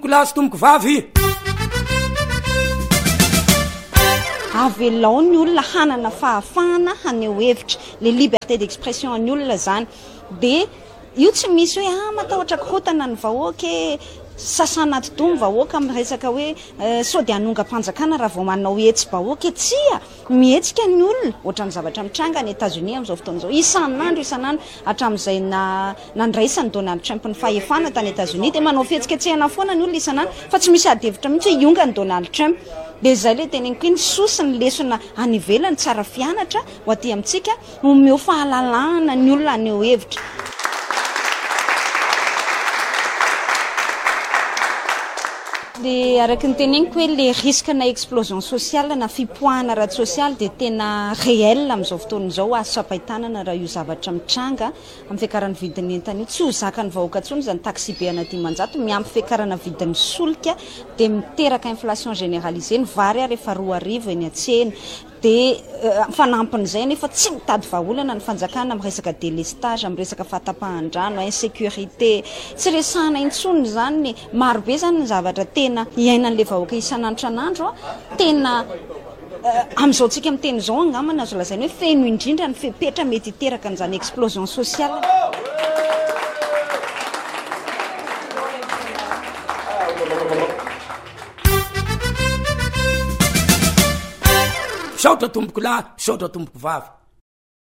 tomboko lahy sy tomboko vavy. Avelao ny olona hanana fahafahana haneho hevitra, le liberté d'expression ny olona zany. De io tsy misy hoe matahotra korotana ny vahoaka sasana aty domo vahoaka amin'ny resaka hoe sao de hanonga-panjakana raha vao manao hetsy vahoaka tsia mihetsika ny olona ohatran'ny zavatra mitranga ny États-Unis amin'izao fotoan'izao isan'andro hatramin'izay nandraisany Donald Trump ny fahefana tany États-Unis de manao fihetsiketsehana foana ny olona isan'andro fa tsy misy adihevitra mihitsy hoe ionga ny Donald Trump. De zay le teneniko hoe ny sosi ny lesona any ivelany tsara fianatra ho aty amintsika omeo fahalalahana ny olona aneo hevitra. De araky ny teneniko hoe le risque na explosion sociale na fipoahana aratsy sociale de tena réel amin'izao fotoan'izao azo sapaitanana raha io zavatra mitranga amin'ny fiakarany vidin'ny entana io tsy ho zakany vahoaka tsony zany taxi be ana dimanjato miampy fiakarana vidin'ny solika de miteraka inflation généralisée ny vary rehefa 2 arivo eny an-tsena. De fanampan'izay nefa tsy mitady vahaolana ny fanjakana amin'ny resaka délestage, amin'ny resaka fahatapahan-drano, insécurité, tsy resahana intsony zany maro be zany ny zavatra tena iainan'le vahoaka isan'andro tena amin'izao tsika miteny zao angamana azo lazainy hoe feno indrindra ny fepetra mety hiteraka an'izany explosion sociale. Saotra tomboko lahy, saotra tomboko vavy.